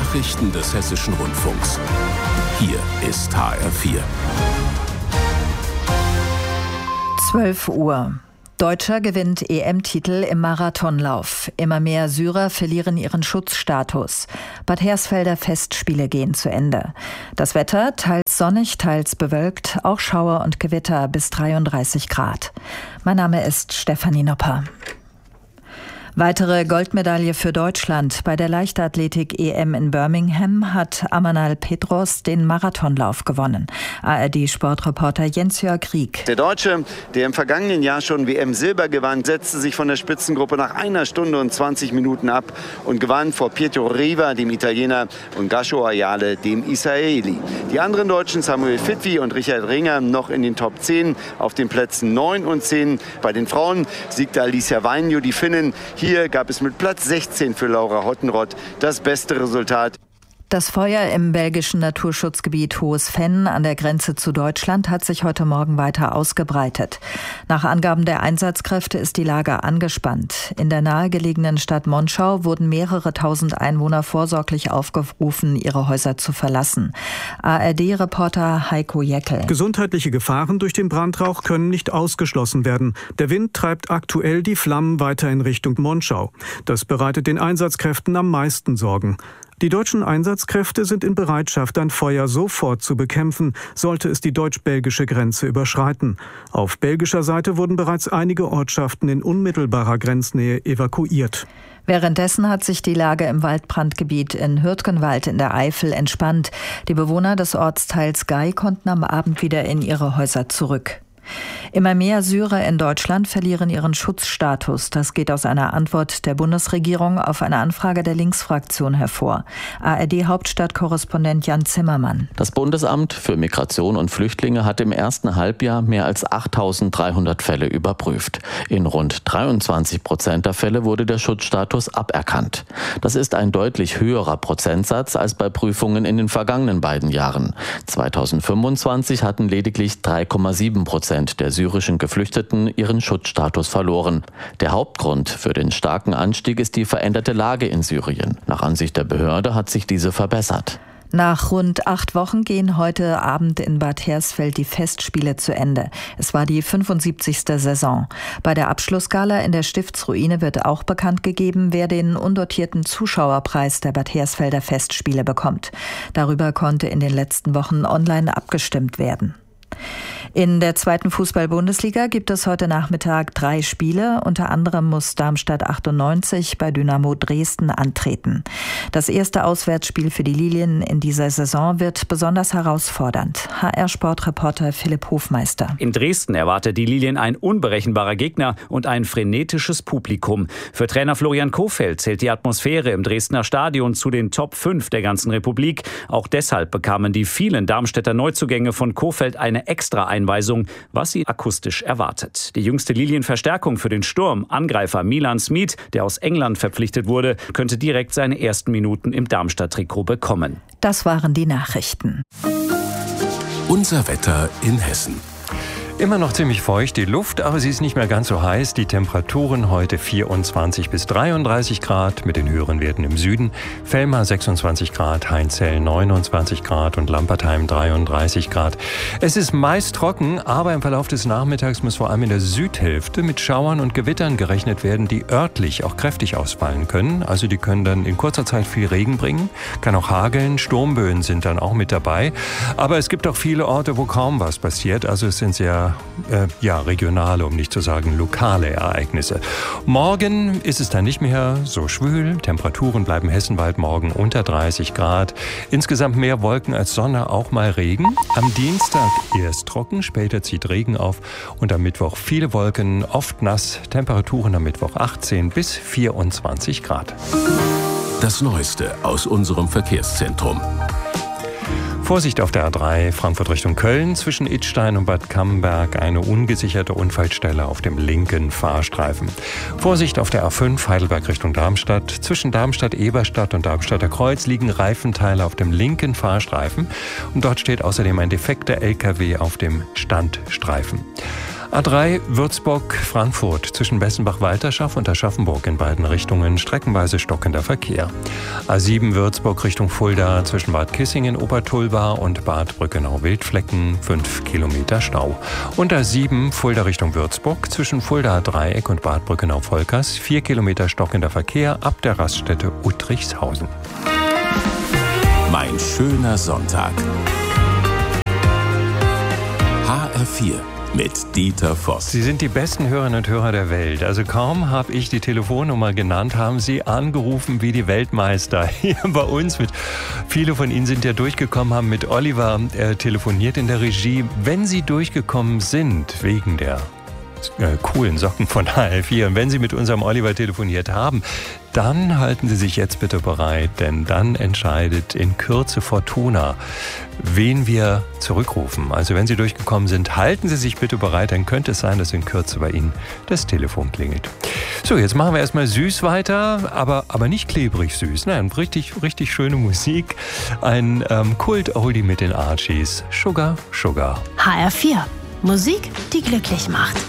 Nachrichten des Hessischen Rundfunks. Hier ist HR4. 12 Uhr. Deutscher gewinnt EM-Titel im Marathonlauf. Immer mehr Syrer verlieren ihren Schutzstatus. Bad Hersfelder Festspiele gehen zu Ende. Das Wetter teils sonnig, teils bewölkt, auch Schauer und Gewitter bis 33 Grad. Mein Name ist Stefanie Nopper. Weitere Goldmedaille für Deutschland. Bei der Leichtathletik-EM in Birmingham hat Amanal Petros den Marathonlauf gewonnen. ARD-Sportreporter Jens-Jörg Rieck. Der Deutsche, der im vergangenen Jahr schon WM-Silber gewann, setzte sich von der Spitzengruppe nach 1 Stunde und 20 Minuten ab und gewann vor Pietro Riva, dem Italiener, und Gasho Ayale, dem Israeli. Die anderen Deutschen, Samuel Fitwi und Richard Ringer, noch in den Top 10 auf den Plätzen 9 und 10. Bei den Frauen siegte Alicia Vainio, die Finnin. Hier gab es mit Platz 16 für Laura Hottenrott das beste Resultat. Das Feuer im belgischen Naturschutzgebiet Hohes Venn an der Grenze zu Deutschland hat sich heute Morgen weiter ausgebreitet. Nach Angaben der Einsatzkräfte ist die Lage angespannt. In der nahegelegenen Stadt Monschau wurden mehrere tausend Einwohner vorsorglich aufgerufen, ihre Häuser zu verlassen. ARD-Reporter Heiko Jeckel. Gesundheitliche Gefahren durch den Brandrauch können nicht ausgeschlossen werden. Der Wind treibt aktuell die Flammen weiter in Richtung Monschau. Das bereitet den Einsatzkräften am meisten Sorgen. Die deutschen Einsatzkräfte sind in Bereitschaft, ein Feuer sofort zu bekämpfen, sollte es die deutsch-belgische Grenze überschreiten. Auf belgischer Seite wurden bereits einige Ortschaften in unmittelbarer Grenznähe evakuiert. Währenddessen hat sich die Lage im Waldbrandgebiet in Hürtgenwald in der Eifel entspannt. Die Bewohner des Ortsteils Gei konnten am Abend wieder in ihre Häuser zurück. Immer mehr Syrer in Deutschland verlieren ihren Schutzstatus. Das geht aus einer Antwort der Bundesregierung auf eine Anfrage der Linksfraktion hervor. ARD-Hauptstadtkorrespondent Jan Zimmermann. Das Bundesamt für Migration und Flüchtlinge hat im ersten Halbjahr mehr als 8.300 Fälle überprüft. In rund 23% der Fälle wurde der Schutzstatus aberkannt. Das ist ein deutlich höherer Prozentsatz als bei Prüfungen in den vergangenen beiden Jahren. 2025 hatten lediglich 3,7% der syrischen Geflüchteten ihren Schutzstatus verloren. Der Hauptgrund für den starken Anstieg ist die veränderte Lage in Syrien. Nach Ansicht der Behörde hat sich diese verbessert. Nach rund 8 Wochen gehen heute Abend in Bad Hersfeld die Festspiele zu Ende. Es war die 75. Saison. Bei der Abschlussgala in der Stiftsruine wird auch bekannt gegeben, wer den undotierten Zuschauerpreis der Bad Hersfelder Festspiele bekommt. Darüber konnte in den letzten Wochen online abgestimmt werden. In der 2. Fußball-Bundesliga gibt es heute Nachmittag 3 Spiele. Unter anderem muss Darmstadt 98 bei Dynamo Dresden antreten. Das erste Auswärtsspiel für die Lilien in dieser Saison wird besonders herausfordernd. HR-Sportreporter Philipp Hofmeister. In Dresden erwartet die Lilien ein unberechenbarer Gegner und ein frenetisches Publikum. Für Trainer Florian Kohfeldt zählt die Atmosphäre im Dresdner Stadion zu den Top 5 der ganzen Republik. Auch deshalb bekamen die vielen Darmstädter Neuzugänge von Kohfeldt eine extra Einweisung, was sie akustisch erwartet. Die jüngste Lilienverstärkung für den Sturm, Angreifer Milan Smith, der aus England verpflichtet wurde, könnte direkt seine ersten Minuten im Darmstadt-Trikot bekommen. Das waren die Nachrichten. Unser Wetter in Hessen. Immer noch ziemlich feucht die Luft, aber sie ist nicht mehr ganz so heiß. Die Temperaturen heute 24 bis 33 Grad mit den höheren Werten im Süden. Vellmar 26 Grad, Heinzell 29 Grad und Lampertheim 33 Grad. Es ist meist trocken, aber im Verlauf des Nachmittags muss vor allem in der Südhälfte mit Schauern und Gewittern gerechnet werden, die örtlich auch kräftig ausfallen können. Also die können dann in kurzer Zeit viel Regen bringen, kann auch hageln, Sturmböen sind dann auch mit dabei. Aber es gibt auch viele Orte, wo kaum was passiert. Also es sind sehr regionale, um nicht zu sagen lokale Ereignisse. Morgen ist es dann nicht mehr so schwül. Temperaturen bleiben hessenweit morgen unter 30 Grad. Insgesamt mehr Wolken als Sonne, auch mal Regen. Am Dienstag erst trocken, später zieht Regen auf und am Mittwoch viele Wolken, oft nass. Temperaturen am Mittwoch 18 bis 24 Grad. Das Neueste aus unserem Verkehrszentrum. Vorsicht auf der A3 Frankfurt Richtung Köln zwischen Idstein und Bad Camberg, eine ungesicherte Unfallstelle auf dem linken Fahrstreifen. Vorsicht auf der A5 Heidelberg Richtung Darmstadt. Zwischen Darmstadt-Eberstadt und Darmstadter Kreuz liegen Reifenteile auf dem linken Fahrstreifen und dort steht außerdem ein defekter LKW auf dem Standstreifen. A3 Würzburg-Frankfurt zwischen Bessenbach-Walterschaff und Aschaffenburg in beiden Richtungen streckenweise stockender Verkehr. A7 Würzburg Richtung Fulda zwischen Bad Kissingen, Obertulba und Bad Brückenau-Wildflecken 5 Kilometer Stau. Und A7 Fulda Richtung Würzburg zwischen Fulda-Dreieck und Bad Brückenau-Volkers 4 Kilometer stockender Verkehr ab der Raststätte Uttrichshausen. Mein schöner Sonntag. HR4 mit Dieter Voss. Sie sind die besten Hörerinnen und Hörer der Welt. Also kaum habe ich die Telefonnummer genannt, haben Sie angerufen wie die Weltmeister hier bei uns. Viele von Ihnen sind ja durchgekommen, haben mit Oliver telefoniert in der Regie. Wenn Sie durchgekommen sind wegen der coolen Socken von HR4 und wenn Sie mit unserem Oliver telefoniert haben, dann halten Sie sich jetzt bitte bereit, denn dann entscheidet in Kürze Fortuna, wen wir zurückrufen. Also wenn Sie durchgekommen sind, halten Sie sich bitte bereit, dann könnte es sein, dass in Kürze bei Ihnen das Telefon klingelt. So, jetzt machen wir erstmal süß weiter, aber nicht klebrig süß. Nein, richtig schöne Musik. Ein Kult-Oldie mit den Archies. Sugar, Sugar. HR4. Musik, die glücklich macht.